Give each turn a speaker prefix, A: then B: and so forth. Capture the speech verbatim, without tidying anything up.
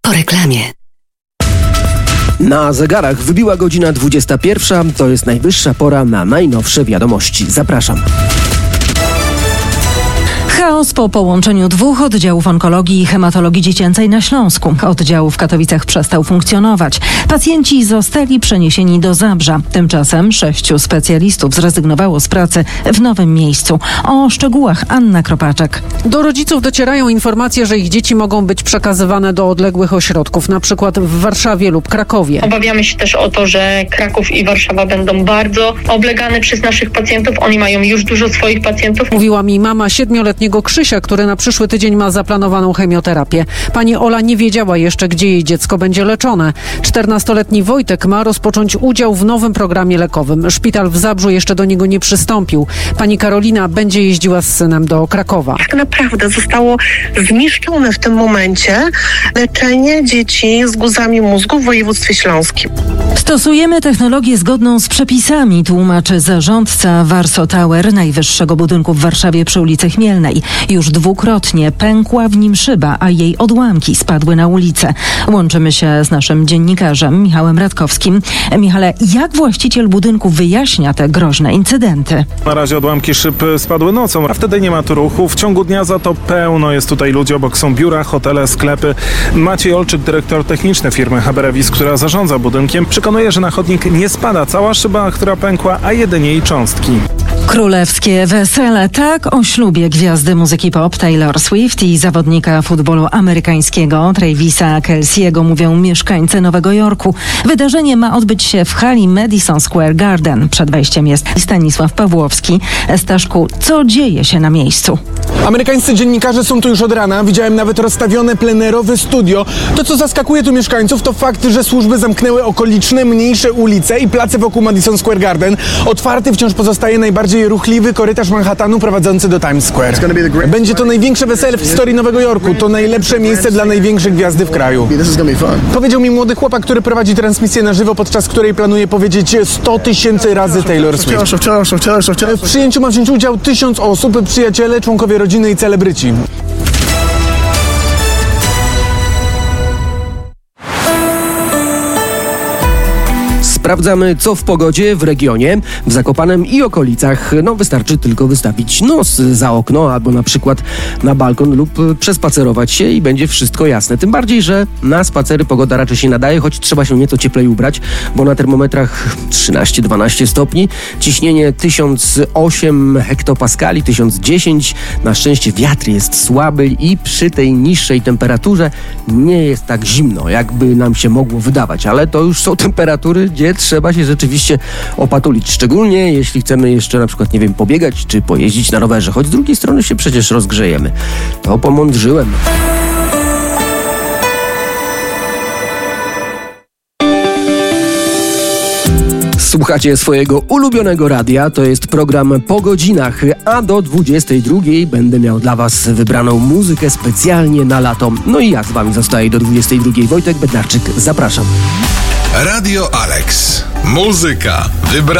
A: Po reklamie.
B: Na zegarach wybiła godzina dwudziesta pierwsza. To jest najwyższa pora na najnowsze wiadomości. Zapraszam.
C: Chaos po połączeniu dwóch oddziałów onkologii i hematologii dziecięcej na Śląsku. Oddział w Katowicach przestał funkcjonować. Pacjenci zostali przeniesieni do Zabrza. Tymczasem sześciu specjalistów zrezygnowało z pracy w nowym miejscu. O szczegółach Anna Kropaczek.
D: Do rodziców docierają informacje, że ich dzieci mogą być przekazywane do odległych ośrodków, na przykład w Warszawie lub Krakowie.
E: Obawiamy się też o to, że Kraków i Warszawa będą bardzo oblegane przez naszych pacjentów. Oni mają już dużo swoich pacjentów.
D: Mówiła mi mama siedmioletniego Krzysia, który na przyszły tydzień ma zaplanowaną chemioterapię. Pani Ola nie wiedziała jeszcze, gdzie jej dziecko będzie leczone. czternastoletni Wojtek ma rozpocząć udział w nowym programie lekowym. Szpital w Zabrzu jeszcze do niego nie przystąpił. Pani Karolina będzie jeździła z synem do Krakowa.
F: Tak naprawdę zostało zniszczone w tym momencie leczenie dzieci z guzami mózgu w województwie śląskim.
C: Stosujemy technologię zgodną z przepisami, tłumaczy zarządca Warso Tower, najwyższego budynku w Warszawie przy ulicy Chmielnej. Już dwukrotnie pękła w nim szyba, a jej odłamki spadły na ulicę. Łączymy się z naszym dziennikarzem Michałem Radkowskim. Michale, jak właściciel budynku wyjaśnia te groźne incydenty?
G: Na razie odłamki szyb spadły nocą, a wtedy nie ma tu ruchu. W ciągu dnia za to pełno jest tutaj ludzi. Obok są biura, hotele, sklepy. Maciej Olczyk, dyrektor techniczny firmy Haberevis, która zarządza budynkiem, przekonuje, że na chodnik nie spada cała szyba, która pękła, a jedynie jej cząstki.
C: Królewskie wesele. Tak o ślubie gwiazdy muzyki pop Taylor Swift i zawodnika futbolu amerykańskiego Travisa Kelce'ego mówią mieszkańcy Nowego Jorku. Wydarzenie ma odbyć się w hali Madison Square Garden. Przed wejściem jest Stanisław Pawłowski. Staszku, co dzieje się na miejscu?
H: Amerykańscy dziennikarze są tu już od rana. Widziałem nawet rozstawione plenerowe studio. To, co zaskakuje tu mieszkańców, to fakt, że służby zamknęły okoliczne, mniejsze ulice i place wokół Madison Square Garden. Otwarty wciąż pozostaje najbardziej ruchliwy korytarz Manhattanu prowadzący do Times Square. Będzie to największe wesele w historii Nowego Jorku. To najlepsze miejsce dla największej gwiazdy w kraju. Powiedział mi młody chłopak, który prowadzi transmisję na żywo, podczas której planuje powiedzieć sto tysięcy razy Taylor Swift. W przyjęciu ma wziąć udział tysiąc osób, przyjaciele, członkowie rodziny i celebryci.
B: Sprawdzamy, co w pogodzie w regionie, w Zakopanem i okolicach. No, wystarczy tylko wystawić nos za okno albo na przykład na balkon lub przespacerować się i będzie wszystko jasne. Tym bardziej, że na spacery pogoda raczej się nadaje, choć trzeba się nieco cieplej ubrać, bo na termometrach trzynaście dwanaście stopni, ciśnienie tysiąc osiem hektopaskali, tysiąc dziesięć. Na szczęście wiatr jest słaby i przy tej niższej temperaturze nie jest tak zimno, jakby nam się mogło wydawać, ale to już są temperatury, gdzie trzeba się rzeczywiście opatulić, szczególnie jeśli chcemy jeszcze na przykład, nie wiem, pobiegać czy pojeździć na rowerze, choć z drugiej strony się przecież rozgrzejemy. To pomądrzyłem. Słuchacie swojego ulubionego radia, to jest program Po godzinach, a do dwudziestej drugiej będę miał dla Was wybraną muzykę specjalnie na lato. No i ja z Wami zostaję do dwudziestej drugiej. Wojtek Bednarczyk, zapraszam.
I: Radio Alex. Muzyka wybrana.